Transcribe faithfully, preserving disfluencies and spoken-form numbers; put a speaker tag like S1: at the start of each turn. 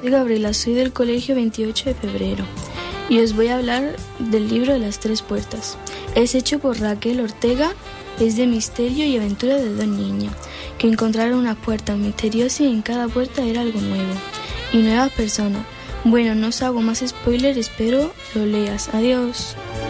S1: Soy Gabriela, soy del colegio veintiocho de febrero y os voy a hablar del libro de las tres puertas. Es hecho por Raquel Ortega, es de misterio y aventura de dos niñas que encontraron una puerta misteriosa y en cada puerta era algo nuevo y nuevas personas. Bueno, no os hago más spoiler, espero lo leas. Adiós.